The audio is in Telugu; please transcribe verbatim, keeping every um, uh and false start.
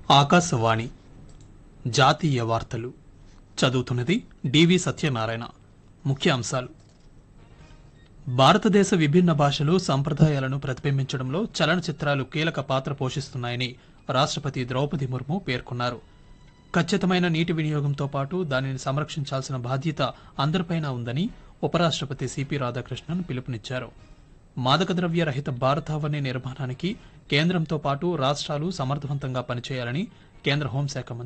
ఆకాశవాణి జాతీయ వార్తలు చదువుతున్నది డివి సత్యనారాయణ. ముఖ్యాంశాలు: భారతదేశ విభిన్న భాషలు సంప్రదాయాలను ప్రతిబింబించడంలో చలనచిత్రాలు కీలక పాత్ర పోషిస్తున్నాయని రాష్ట్రపతి ద్రౌపది ముర్ము పేర్కొన్నారు. ఖచ్చితమైన నీటి వినియోగంతో పాటు దానిని సంరక్షించాల్సిన బాధ్యత అందరిపైనా ఉందని ఉపరాష్ట్రపతి సిపి రాధాకృష్ణన్ పిలుపునిచ్చారు. మాదక ద్రవ్య రహిత భారతావని నిర్మాణానికి కేంద్రంతో పాటు రాష్ట్రాలు సమర్థవంతంగా పనిచేయాలని కేంద్ర హోంశాఖ మంత్రి